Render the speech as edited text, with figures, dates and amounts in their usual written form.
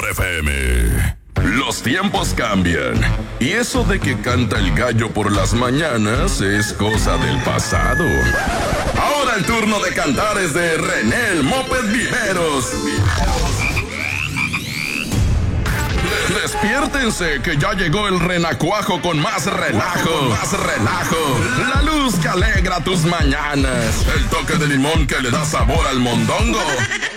FM. Los tiempos cambian. Y eso de que canta el gallo por las mañanas es cosa del pasado. Ahora el turno de cantar es de René el Moped Viveros. Despiértense que ya llegó el renacuajo con más relajo. La luz que alegra tus mañanas. El toque de limón que le da sabor al mondongo.